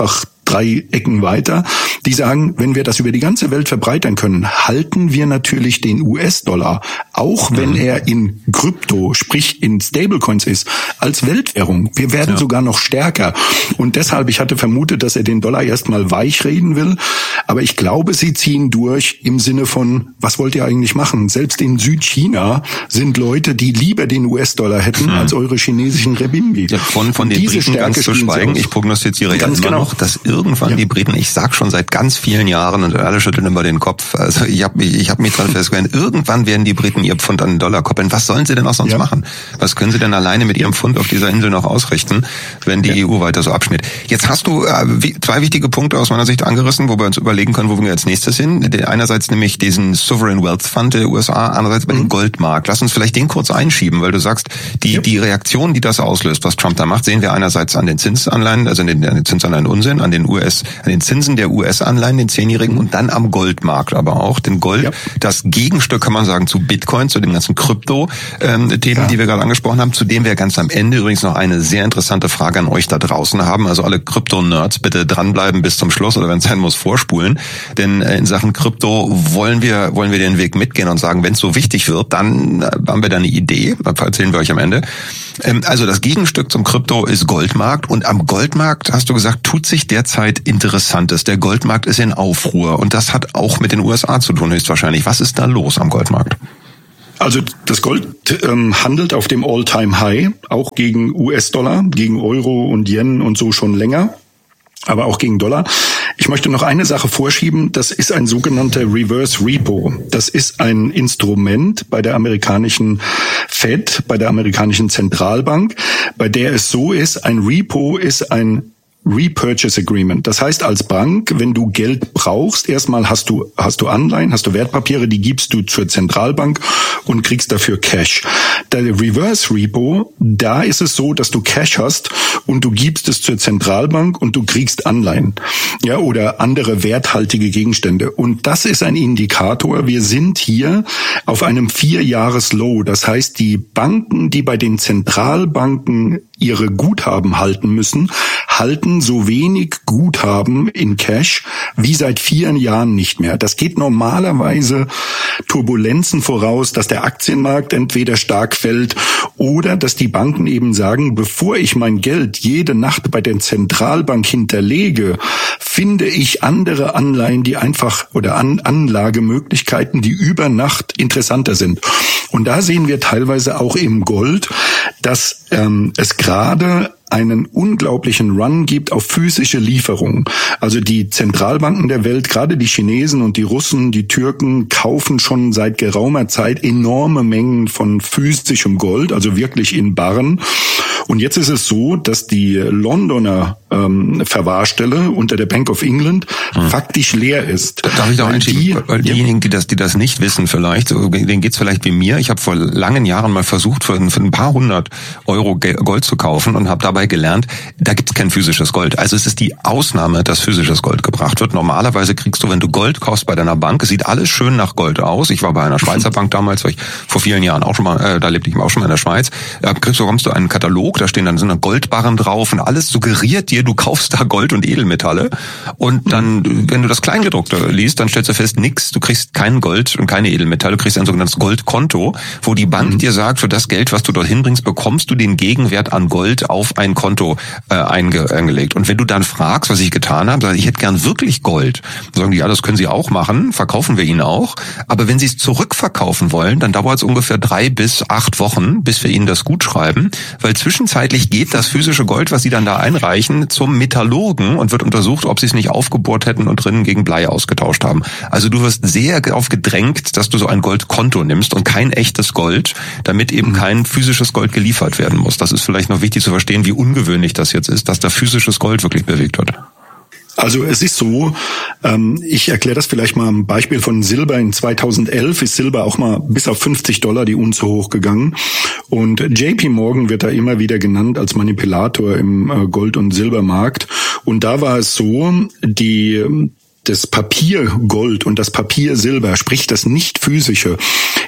E: drei Ecken weiter. Die sagen, wenn wir das über die ganze Welt verbreitern können, halten wir natürlich den U S-Dollar, auch wenn er in Krypto, sprich in Stablecoins ist, als Weltwährung. Wir werden ja. sogar noch stärker. Und deshalb, ich hatte vermutet, dass er den Dollar erstmal weich reden will. Aber ich glaube, sie ziehen durch im Sinne von, was wollt ihr eigentlich machen? Selbst in Südchina sind Leute, die lieber den U S-Dollar hätten hm. als eure chinesischen Renminbi.
D: Ja, von von den Briten ganz zu schweigen. Ich prognostiziere ja immer genau. noch, dass irgendwann ja. die Briten, ich sag schon seit ganz vielen Jahren und alle schütteln immer den Kopf. Also ich habe ich, ich hab mich gerade festgestellt, irgendwann werden die Briten ihr Pfund an den Dollar koppeln. Was sollen sie denn auch sonst ja. machen? Was können sie denn alleine mit ihrem Pfund auf dieser Insel noch ausrichten, wenn die ja. E U weiter so abschmiert? Jetzt hast du äh, zwei wichtige Punkte aus meiner Sicht angerissen, wo wir uns überlegen können, wo wir als nächstes hin. Einerseits nämlich diesen Sovereign Wealth Fund der U S A, andererseits bei mhm. dem Goldmarkt. Lass uns vielleicht den kurz einschieben, weil du sagst, die ja. die Reaktion, die das auslöst, was Trump da macht, sehen wir einerseits an den Zinsanleihen, also an den, an den Zinsanleihen Unsinn, an den U S, an den Zinsen der U S-Anleihen, den Zehnjährigen und dann am Goldmarkt aber auch. Denn Gold, ja. das Gegenstück kann man sagen zu Bitcoin, zu den ganzen Krypto-Themen, ähm, ja. die wir gerade angesprochen haben, zu dem wir ganz am Ende übrigens noch eine sehr interessante Frage an euch da draußen haben. Also alle Krypto-Nerds bitte dranbleiben bis zum Schluss oder wenn es sein muss, vorspulen. Denn äh, in Sachen Krypto wollen wir wollen wir den Weg mitgehen und sagen, wenn es so wichtig wird, dann äh, haben wir da eine Idee. Das erzählen wir euch am Ende. Ähm, also das Gegenstück zum Krypto ist Goldmarkt und am Goldmarkt, hast du gesagt, tut sich derzeit Interessantes. Der Goldmarkt ist in Aufruhr und das hat auch mit den U S A zu tun höchstwahrscheinlich. Was ist da los am Goldmarkt?
E: Also das Gold ähm, handelt auf dem All-Time-High, auch gegen U S-Dollar, gegen Euro und Yen und so schon länger, aber auch gegen Dollar. Ich möchte noch eine Sache vorschieben, das ist ein sogenannter Reverse Repo. Das ist ein Instrument bei der amerikanischen Fed, bei der amerikanischen Zentralbank, bei der es so ist, ein Repo ist ein Repurchase Agreement. Das heißt, als Bank, wenn du Geld brauchst, erstmal hast du, hast du Anleihen, hast du Wertpapiere, die gibst du zur Zentralbank und kriegst dafür Cash. Der Reverse Repo, da ist es so, dass du Cash hast und du gibst es zur Zentralbank und du kriegst Anleihen, ja, oder andere werthaltige Gegenstände. Und das ist ein Indikator. Wir sind hier auf einem Vierjahres-Low. Das heißt, die Banken, die bei den Zentralbanken ihre Guthaben halten müssen, halten so wenig Guthaben in Cash wie seit vier Jahren nicht mehr. Das geht normalerweise Turbulenzen voraus, dass der Aktienmarkt entweder stark fällt oder dass die Banken eben sagen, bevor ich mein Geld jede Nacht bei der Zentralbank hinterlege, finde ich andere Anleihen, die einfach oder An- Anlagemöglichkeiten, die über Nacht interessanter sind. Und da sehen wir teilweise auch im Gold, dass ähm, es gerade einen unglaublichen Run gibt auf physische Lieferungen. Also die Zentralbanken der Welt, gerade die Chinesen und die Russen, die Türken, kaufen schon seit geraumer Zeit enorme Mengen von physischem Gold, also wirklich in Barren. Und jetzt ist es so, dass die Londoner ähm, Verwahrstelle unter der Bank of England hm. faktisch leer ist.
D: Darf ich da einschieben? Die, weil diejenigen, die das, die das nicht wissen vielleicht, denen geht's vielleicht wie mir. Ich habe vor langen Jahren mal versucht, für, für ein paar hundert Euro Gold zu kaufen und habe dabei gelernt, da gibt's kein physisches Gold. Also es ist die Ausnahme, dass physisches Gold gebracht wird. Normalerweise kriegst du, wenn du Gold kaufst bei deiner Bank, es sieht alles schön nach Gold aus. Ich war bei einer Schweizer Bank damals, war ich vor vielen Jahren auch schon mal, äh, da lebte ich auch schon mal in der Schweiz. Da kriegst du, kommst du einen Katalog, da stehen dann so eine Goldbarren drauf und alles suggeriert dir, du kaufst da Gold und Edelmetalle. Und dann, wenn du das Kleingedruckte liest, dann stellst du fest, nix, du kriegst kein Gold und keine Edelmetalle, du kriegst ein sogenanntes Goldkonto, wo die Bank mhm. dir sagt, für das Geld, was du dorthin bringst, bekommst du den Gegenwert an Gold auf ein Konto äh, einge- eingelegt. Und wenn du dann fragst, was ich getan habe, sag ich, ich hätte gern wirklich Gold. Dann sagen die, ja, das können sie auch machen, verkaufen wir ihnen auch. Aber wenn sie es zurückverkaufen wollen, dann dauert es ungefähr drei bis acht Wochen, bis wir ihnen das gut schreiben, weil zwischenzeitlich geht das physische Gold, was sie dann da einreichen, zum Metallurgen und wird untersucht, ob sie es nicht aufgebohrt hätten und drinnen gegen Blei ausgetauscht haben. Also du wirst sehr darauf gedrängt, dass du so ein Goldkonto nimmst und kein echtes Gold, damit eben kein physisches Gold geliefert werden muss. Das ist vielleicht noch wichtig zu verstehen, wie ungewöhnlich das jetzt ist, dass da physisches Gold wirklich bewegt wird.
E: Also es ist so, ähm, ich erkläre das vielleicht mal am Beispiel von Silber. In zweitausendelf ist Silber auch mal bis auf fünfzig Dollar die Unze hochgegangen. Und J P Morgan wird da immer wieder genannt als Manipulator im äh, Gold- und Silbermarkt. Und da war es so, die... das Papiergold und das Papiersilber, sprich das nicht physische,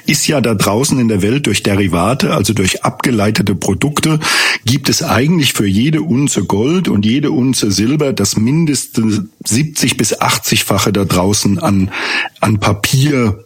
E: ist ja da draußen in der Welt durch Derivate, also durch abgeleitete Produkte, gibt es eigentlich für jede Unze Gold und jede Unze Silber das mindestens siebzig bis achtzig-fache da draußen an, an Papier,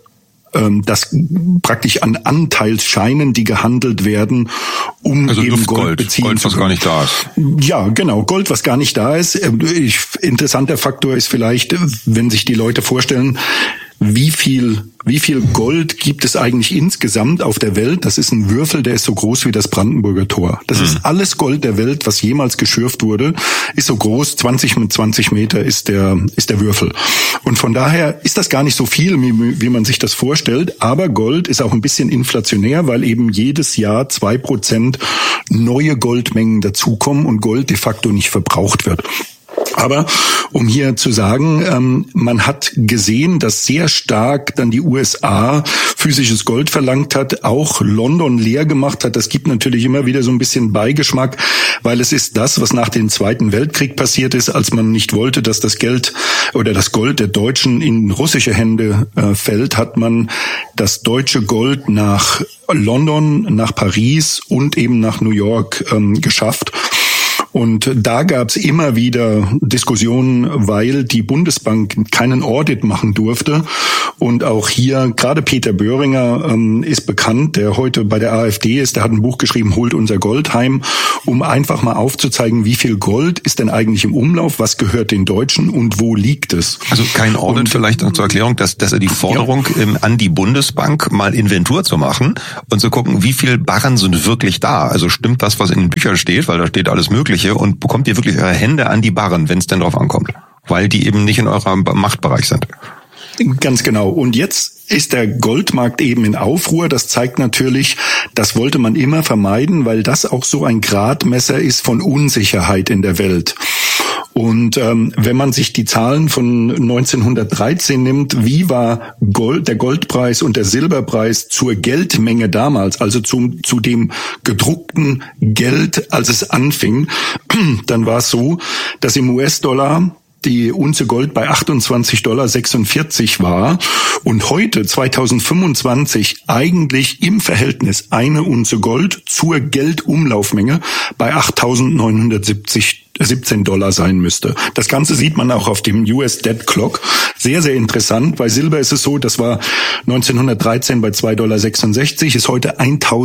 E: das praktisch an Anteilsscheinen, die gehandelt werden, um
D: also
E: eben Gold beziehen
D: Gold,
E: zu können.
D: was gar nicht da ist.
E: Ja, genau, Gold, was gar nicht da ist. Ich, interessanter Faktor ist vielleicht, wenn sich die Leute vorstellen, wie viel, wie viel Gold gibt es eigentlich insgesamt auf der Welt? Das ist ein Würfel, der ist so groß wie das Brandenburger Tor. Das mhm. ist alles Gold der Welt, was jemals geschürft wurde, ist so groß, zwanzig mit zwanzig Meter ist der, ist der Würfel. Und von daher ist das gar nicht so viel, wie, wie man sich das vorstellt. Aber Gold ist auch ein bisschen inflationär, weil eben jedes Jahr zwei Prozent neue Goldmengen dazukommen und Gold de facto nicht verbraucht wird. Aber um hier zu sagen, ähm, man hat gesehen, dass sehr stark dann die U S A physisches Gold verlangt hat, auch London leer gemacht hat. Das gibt natürlich immer wieder so ein bisschen Beigeschmack, weil es ist das, was nach dem Zweiten Weltkrieg passiert ist, als man nicht wollte, dass das Geld oder das Gold der Deutschen in russische Hände äh, fällt, hat man das deutsche Gold nach London, nach Paris und eben nach New York ähm, geschafft. Und da gab es immer wieder Diskussionen, weil die Bundesbank keinen Audit machen durfte. Und auch hier, gerade Peter Böhringer ähm, ist bekannt, der heute bei der AfD ist, der hat ein Buch geschrieben, Holt unser Gold heim, um einfach mal aufzuzeigen, wie viel Gold ist denn eigentlich im Umlauf, was gehört den Deutschen und wo liegt es.
D: Also kein Audit, und vielleicht noch zur Erklärung, dass, dass er die Forderung ja. ähm, an die Bundesbank, mal Inventur zu machen und zu gucken, wie viel Barren sind wirklich da. Also stimmt das, was in den Büchern steht, weil da steht alles Mögliche, und bekommt ihr wirklich eure Hände an die Barren, wenn es denn drauf ankommt, weil die eben nicht in eurem Machtbereich sind.
E: Ganz genau. Und jetzt ist der Goldmarkt eben in Aufruhr. Das zeigt natürlich, das wollte man immer vermeiden, weil das auch so ein Gradmesser ist von Unsicherheit in der Welt. Und ähm, wenn man sich die Zahlen von neunzehnhundertdreizehn nimmt, wie war Gold, der Goldpreis und der Silberpreis zur Geldmenge damals, also zum, zu dem gedruckten Geld, als es anfing, dann war es so, dass im U S-Dollar die Unze Gold bei achtundzwanzig Komma sechsundvierzig Dollar war und heute, zweitausendfünfundzwanzig, eigentlich im Verhältnis eine Unze Gold zur Geldumlaufmenge bei achttausendneunhundertsiebzehn Dollar sein müsste. Das Ganze sieht man auch auf dem U S Dead Clock. Sehr, sehr interessant. Bei Silber ist es so, das war neunzehnhundertdreizehn bei zwei Komma sechsundsechzig Dollar, ist heute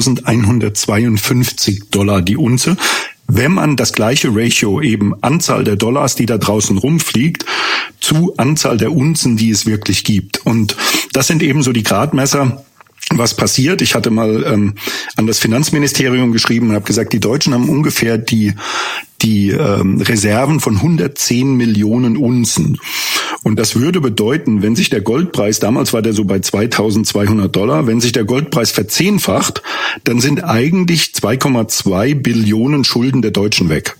E: eintausendeinhundertzweiundfünfzig Dollar die Unze. Wenn man das gleiche Ratio, eben Anzahl der Dollars, die da draußen rumfliegt, zu Anzahl der Unzen, die es wirklich gibt. Und das sind eben so die Gradmesser, was passiert. Ich hatte mal ähm, an das Finanzministerium geschrieben und habe gesagt, die Deutschen haben ungefähr die die ähm, Reserven von hundertzehn Millionen Unzen. Und das würde bedeuten, wenn sich der Goldpreis, damals war der so bei zweitausendzweihundert Dollar, wenn sich der Goldpreis verzehnfacht, dann sind eigentlich zwei Komma zwei Billionen Schulden der Deutschen weg.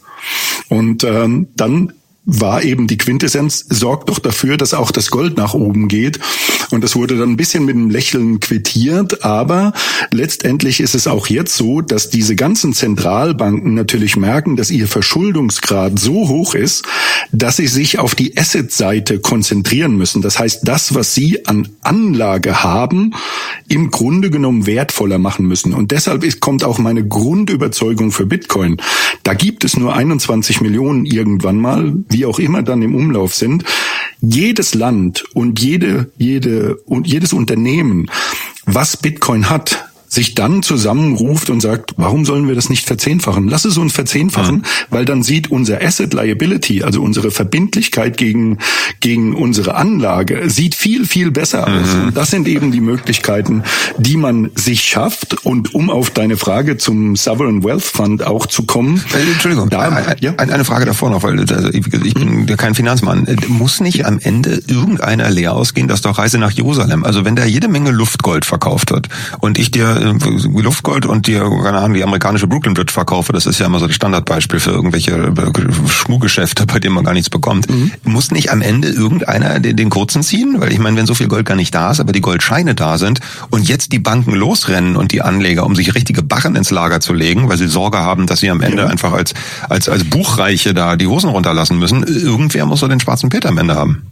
E: Und ähm, dann war eben die Quintessenz, sorgt doch dafür, dass auch das Gold nach oben geht. Und das wurde dann ein bisschen mit einem Lächeln quittiert. Aber letztendlich ist es auch jetzt so, dass diese ganzen Zentralbanken natürlich merken, dass ihr Verschuldungsgrad so hoch ist, dass sie sich auf die Asset-Seite konzentrieren müssen. Das heißt, das, was sie an Anlage haben, im Grunde genommen wertvoller machen müssen. Und deshalb ist, kommt auch meine Grundüberzeugung für Bitcoin. Da gibt es nur einundzwanzig Millionen irgendwann mal, wie auch immer dann im Umlauf sind. Jedes Land und jede, jede, und jedes Unternehmen, was Bitcoin hat, sich dann zusammenruft und sagt, warum sollen wir das nicht verzehnfachen? Lass es uns verzehnfachen, ja. Weil dann sieht unser Asset Liability, also unsere Verbindlichkeit gegen, gegen unsere Anlage, sieht viel, viel besser aus. Mhm. Und das sind eben die Möglichkeiten, die man sich schafft. Und um auf deine Frage zum Sovereign Wealth Fund auch zu kommen.
D: Äh, Entschuldigung, da, eine, ja? eine Frage davor noch, weil also ich, ich bin ja kein Finanzmann. Muss nicht am Ende irgendeiner leer ausgehen? Das ist doch Reise nach Jerusalem. Also wenn da jede Menge Luftgold verkauft wird und ich dir Luftgold und die, keine Ahnung, die amerikanische Brooklyn Bridge verkaufe, das ist ja immer so das Standardbeispiel für irgendwelche Schmuhgeschäfte, bei denen man gar nichts bekommt. Mhm. Muss nicht am Ende irgendeiner den, den kurzen ziehen? Weil ich meine, wenn so viel Gold gar nicht da ist, aber die Goldscheine da sind und jetzt die Banken losrennen und die Anleger, um sich richtige Barren ins Lager zu legen, weil sie Sorge haben, dass sie am Ende ja. einfach als, als, als Buchreiche da die Hosen runterlassen müssen, irgendwer muss so den schwarzen Peter am Ende haben.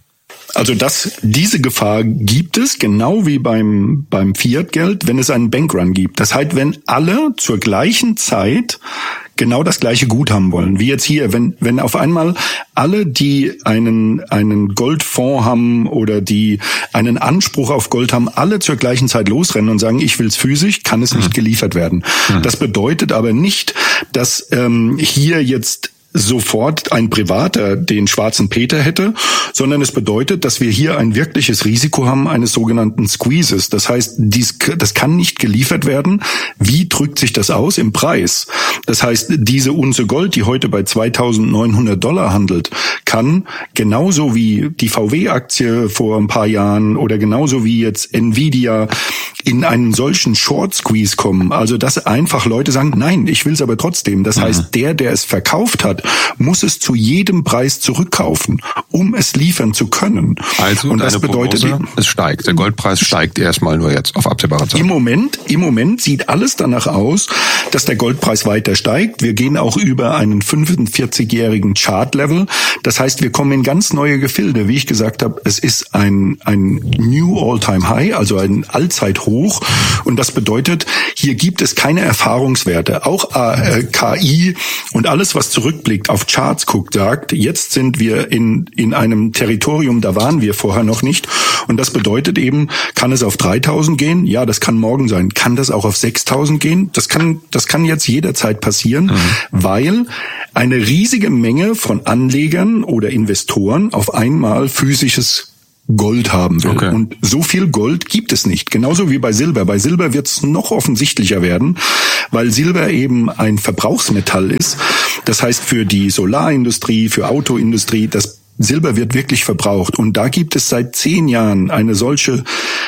E: Also das, diese Gefahr gibt es, genau wie beim, beim Fiat-Geld, wenn es einen Bankrun gibt. Das heißt, wenn alle zur gleichen Zeit genau das gleiche Gut haben wollen, wie jetzt hier, wenn wenn auf einmal alle, die einen einen Goldfonds haben oder die einen Anspruch auf Gold haben, alle zur gleichen Zeit losrennen und sagen, ich will's physisch, kann es nicht geliefert werden. Mhm. Das bedeutet aber nicht, dass ähm, hier jetzt sofort ein Privater den schwarzen Peter hätte, sondern es bedeutet, dass wir hier ein wirkliches Risiko haben eines sogenannten Squeezes. Das heißt, dies, das kann nicht geliefert werden. Wie drückt sich das aus? Im Preis. Das heißt, diese Unze Gold, die heute bei zweitausendneunhundert Dollar handelt, kann genauso wie die V W-Aktie vor ein paar Jahren oder genauso wie jetzt Nvidia in einen solchen Short Squeeze kommen. Also, dass einfach Leute sagen, nein, ich will es aber trotzdem. Das mhm. heißt, der, der es verkauft hat, muss es zu jedem Preis zurückkaufen, um es liefern zu können.
D: Also, und das bedeutet, Prognose, es steigt. Der Goldpreis steigt erstmal nur jetzt auf absehbare Zeit.
E: Im Moment, im Moment sieht alles danach aus, dass der Goldpreis weiter steigt. Wir gehen auch über einen fünfundvierzigjährigen Chart-Level. Das heißt, wir kommen in ganz neue Gefilde. Wie ich gesagt habe, es ist ein, ein New All-Time High, also ein Allzeithoch. Und das bedeutet, hier gibt es keine Erfahrungswerte. Auch äh, K I und alles, was zurückblickt, auf Charts guckt, sagt, jetzt sind wir in in einem Territorium, da waren wir vorher noch nicht. Und das bedeutet eben, kann es auf dreitausend gehen? Ja, das kann morgen sein. Kann das auch auf sechstausend gehen? Das kann das kann jetzt jederzeit passieren, mhm. weil eine riesige Menge von Anlegern oder Investoren auf einmal physisches Gold haben will. Okay. Und so viel Gold gibt es nicht. Genauso wie bei Silber. Bei Silber wird es noch offensichtlicher werden, weil Silber eben ein Verbrauchsmetall ist. Das heißt, für die Solarindustrie, für Autoindustrie, das Silber wird wirklich verbraucht. Und da gibt es seit zehn Jahren eine solche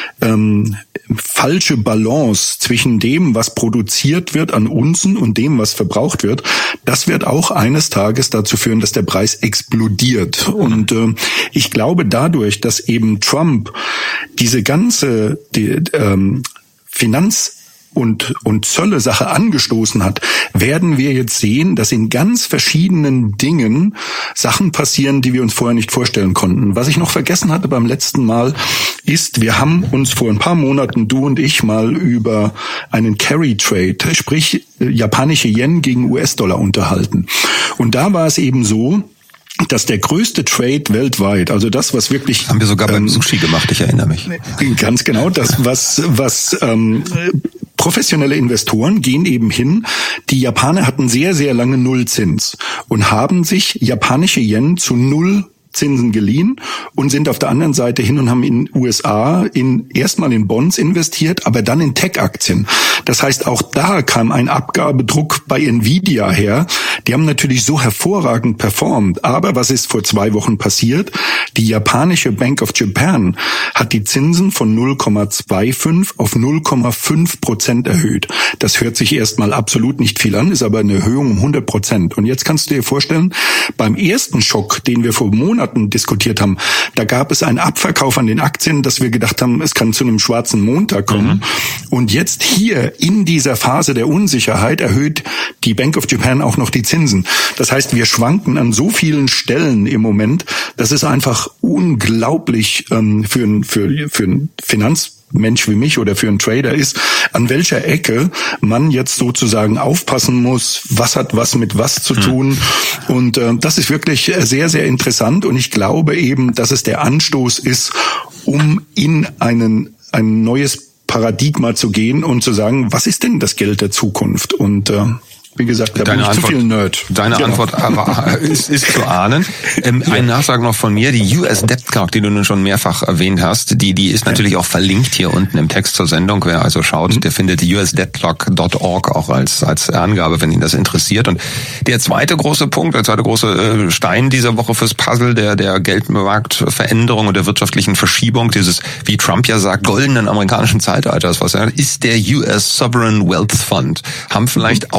E: ähm, falsche Balance zwischen dem, was produziert wird an Unzen und dem, was verbraucht wird. Das wird auch eines Tages dazu führen, dass der Preis explodiert. Und äh, ich glaube dadurch, dass eben Trump diese ganze die, ähm, Finanz und und Zölle-Sache angestoßen hat, werden wir jetzt sehen, dass in ganz verschiedenen Dingen Sachen passieren, die wir uns vorher nicht vorstellen konnten. Was ich noch vergessen hatte beim letzten Mal, ist, wir haben uns vor ein paar Monaten, du und ich, mal über einen Carry-Trade, sprich japanische Yen gegen U S-Dollar unterhalten. Und da war es eben so, dass der größte Trade weltweit, also das, was wirklich...
D: Haben wir sogar beim ähm, Sushi gemacht, ich erinnere mich.
E: Ganz genau, das, was was ähm, professionelle Investoren gehen eben hin. Die Japaner hatten sehr, sehr lange Nullzins und haben sich japanische Yen zu Null Zinsen geliehen und sind auf der anderen Seite hin und haben in U S A in erstmal in Bonds investiert, aber dann in Tech-Aktien. Das heißt, auch da kam ein Abgabedruck bei Nvidia her. Die haben natürlich so hervorragend performt. Aber was ist vor zwei Wochen passiert? Die japanische Bank of Japan hat die Zinsen von null Komma fünfundzwanzig auf null Komma fünf Prozent erhöht. Das hört sich erstmal absolut nicht viel an, ist aber eine Erhöhung um hundert Prozent. Und jetzt kannst du dir vorstellen, beim ersten Schock, den wir vor Monaten diskutiert haben, da gab es einen Abverkauf an den Aktien, dass wir gedacht haben, es kann zu einem schwarzen Montag kommen. Mhm. Und jetzt hier in dieser Phase der Unsicherheit erhöht die Bank of Japan auch noch die Zinsen. Das heißt, wir schwanken an so vielen Stellen im Moment, das ist einfach unglaublich ähm, für ein für, für ein Finanz Mensch wie mich oder für einen Trader ist, an welcher Ecke man jetzt sozusagen aufpassen muss, was hat was mit was zu tun. Mhm. Und äh, das ist wirklich sehr, sehr interessant. Und ich glaube eben, dass es der Anstoß ist, um in einen ein neues Paradigma zu gehen und zu sagen, was ist denn das Geld der Zukunft? Und äh, wie gesagt, da
D: deine
E: bin ich
D: Antwort,
E: zu viel Nerd.
D: Deine genau. Antwort aber ist, ist zu ahnen. Ähm, ja. Ein Nachsage noch von mir, die U S Debt Clock, die du nun schon mehrfach erwähnt hast, die die ist natürlich ja. auch verlinkt hier unten im Text zur Sendung. Wer also schaut, mhm. der findet die U S debt clock dot org auch als als Angabe, wenn ihn das interessiert. Und der zweite große Punkt, der zweite große Stein dieser Woche fürs Puzzle der der Geldmarktveränderung und der wirtschaftlichen Verschiebung dieses, wie Trump ja sagt, goldenen amerikanischen Zeitalters, was er ist der U S Sovereign Wealth Fund. Haben vielleicht mhm. auch viele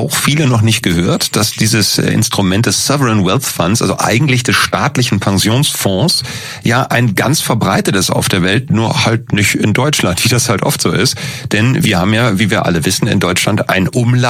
D: viele noch nicht gehört, dass dieses Instrument des Sovereign Wealth Funds, also eigentlich des staatlichen Pensionsfonds, ja ein ganz verbreitetes auf der Welt, nur halt nicht in Deutschland, wie das halt oft so ist. Denn wir haben ja, wie wir alle wissen, in Deutschland ein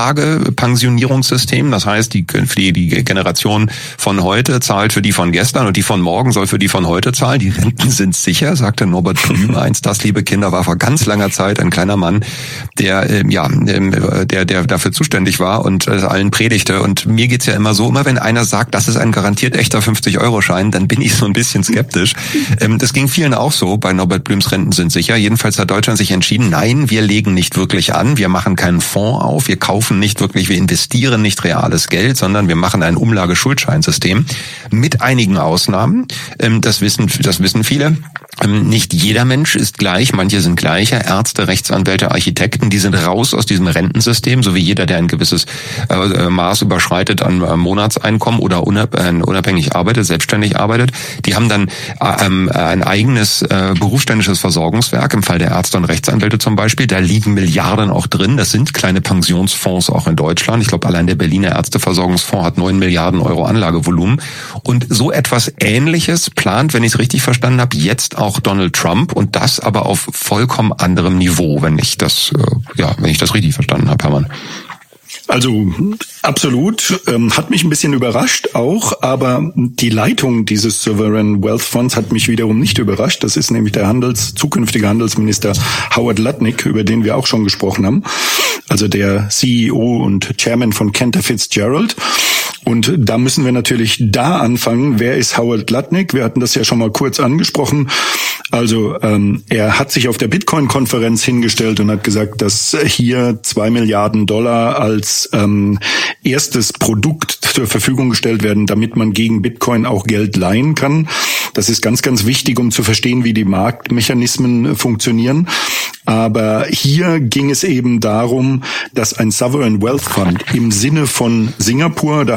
D: Umlagepensionierungssystem. Das heißt, die, die, die Generation von heute zahlt für die von gestern und die von morgen soll für die von heute zahlen. Die Renten sind sicher, sagte Norbert Blüm einst. Das, liebe Kinder, war vor ganz langer Zeit ein kleiner Mann, der ähm, ja, ähm, der der dafür zuständig war und äh, allen predigte. Und mir geht's ja immer so, immer wenn einer sagt, das ist ein garantiert echter fünfzig-Euro-Schein, dann bin ich so ein bisschen skeptisch. Ähm, das ging vielen auch so. Bei Norbert Blüms Renten sind sicher. Jedenfalls hat Deutschland sich entschieden, nein, wir legen nicht wirklich an, wir machen keinen Fonds auf, wir kaufen nicht wirklich, wir investieren nicht reales Geld, sondern wir machen ein Umlageschuldscheinsystem mit einigen Ausnahmen. Ähm, das wissen, das wissen viele. Nicht jeder Mensch ist gleich, manche sind gleicher, Ärzte, Rechtsanwälte, Architekten, die sind raus aus diesem Rentensystem, so wie jeder, der ein gewisses äh, Maß überschreitet an äh, Monatseinkommen oder unab, äh, unabhängig arbeitet, selbstständig arbeitet. Die haben dann äh, ein eigenes äh, berufsständisches Versorgungswerk, im Fall der Ärzte und Rechtsanwälte zum Beispiel, da liegen Milliarden auch drin, das sind kleine Pensionsfonds auch in Deutschland. Ich glaube, allein der Berliner Ärzteversorgungsfonds hat neun Milliarden Euro Anlagevolumen. Und so etwas Ähnliches plant, wenn ich es richtig verstanden habe, jetzt auch Donald Trump, und das aber auf vollkommen anderem Niveau, wenn ich das, äh, ja, wenn ich das richtig verstanden habe, Hermann.
E: Also absolut, ähm, hat mich ein bisschen überrascht auch, aber die Leitung dieses Sovereign Wealth Funds hat mich wiederum nicht überrascht. Das ist nämlich der Handels, zukünftige Handelsminister Howard Lutnick, über den wir auch schon gesprochen haben. Also der C E O und Chairman von Cantor Fitzgerald. Und da müssen wir natürlich da anfangen. Wer ist Howard Lutnick? Wir hatten das ja schon mal kurz angesprochen. Also ähm, er hat sich auf der Bitcoin-Konferenz hingestellt und hat gesagt, dass hier zwei Milliarden Dollar als ähm, erstes Produkt zur Verfügung gestellt werden, damit man gegen Bitcoin auch Geld leihen kann. Das ist ganz, ganz wichtig, um zu verstehen, wie die Marktmechanismen funktionieren. Aber hier ging es eben darum, dass ein Sovereign Wealth Fund im Sinne von Singapur, da